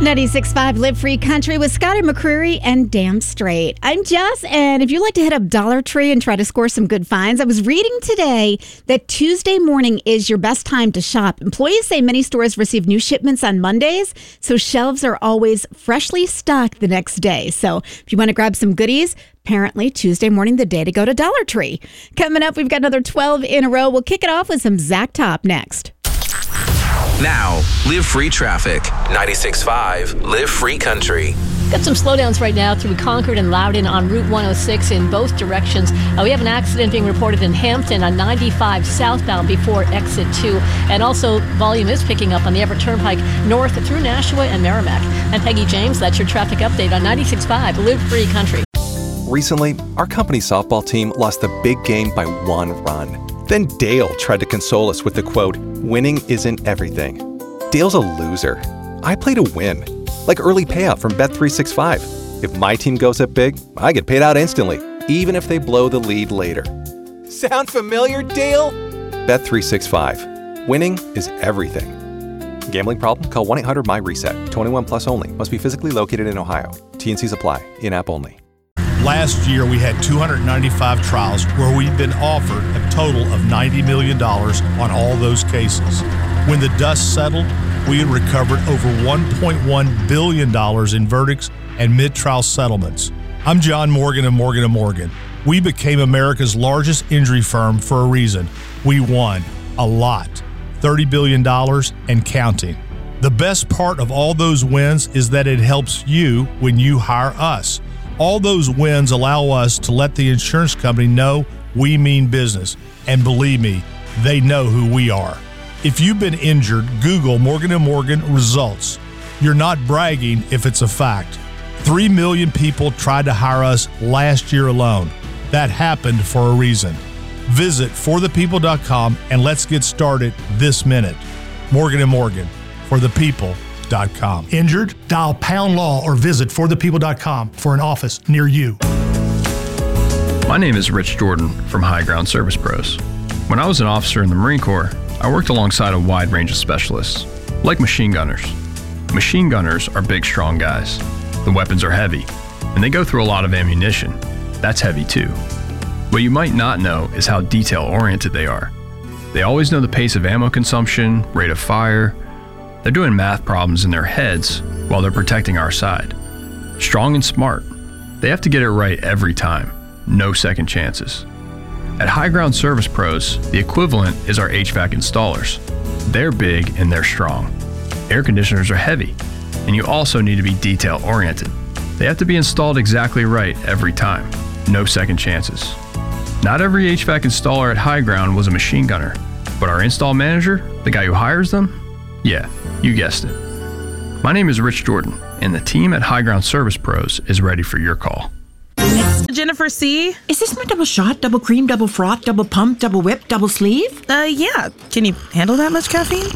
96.5 Live Free Country with Scotty McCreery and Damn Straight. I'm Jess, and if you'd like to hit up Dollar Tree and try to score some good finds, I was reading today that Tuesday morning is your best time to shop. Employees say many stores receive new shipments on Mondays, so shelves are always freshly stocked the next day. So if you want to grab some goodies, apparently Tuesday morning, the day to go to Dollar Tree. Coming up, we've got another 12 in a row. We'll kick it off with some Zach Top next. Now, Live Free Traffic. 96.5 Live Free Country. Got some slowdowns right now through Concord and Loudoun on Route 106 in both directions. We have an accident being reported in Hampton on 95 southbound before exit 2. And also, volume is picking up on the Everett Turnpike north through Nashua and Merrimack. I'm Peggy James. That's your traffic update on 96.5 Live Free Country. Recently, our company softball team lost the big game by 1 run. Then Dale tried to console us with the quote, "Winning isn't everything." Dale's a loser. I play to win, like early payout from Bet365. If my team goes up big, I get paid out instantly, even if they blow the lead later. Sound familiar, Dale? Bet365. Winning is everything. Gambling problem? Call 1-800-MY-RESET. 21 plus only. Must be physically located in Ohio. T&Cs apply. In-app only. Last year, we had 295 trials where we've been offered a total of $90 million on all those cases. When the dust settled, we had recovered over $1.1 billion in verdicts and mid-trial settlements. I'm John Morgan of Morgan & Morgan. We became America's largest injury firm for a reason. We won a lot, $30 billion and counting. The best part of all those wins is that it helps you when you hire us. All those wins allow us to let the insurance company know we mean business. And believe me, they know who we are. If you've been injured, Google Morgan & Morgan results. You're not bragging if it's a fact. 3 million people tried to hire us last year alone. That happened for a reason. Visit forthepeople.com and let's get started this minute. Morgan & Morgan, forthepeople.com. Injured? Dial pound law or visit forthepeople.com for an office near you. My name is Rich Jordan from High Ground Service Pros. When I was an officer in the Marine Corps, I worked alongside a wide range of specialists, like machine gunners. Machine gunners are big, strong guys. The weapons are heavy, and they go through a lot of ammunition. That's heavy too. What you might not know is how detail-oriented they are. They always know the pace of ammo consumption, rate of fire. They're doing math problems in their heads while they're protecting our side. Strong and smart. They have to get it right every time. No second chances. At High Ground Service Pros, the equivalent is our HVAC installers. They're big and they're strong. Air conditioners are heavy, and you also need to be detail-oriented. They have to be installed exactly right every time. No second chances. Not every HVAC installer at High Ground was a machine gunner, but our install manager, the guy who hires them, yeah, you guessed it. My name is Rich Jordan, and the team at High Ground Service Pros is ready for your call. Jennifer C. Is this my double shot, double cream, double froth, double pump, double whip, double sleeve? Yeah. Can you handle that much caffeine?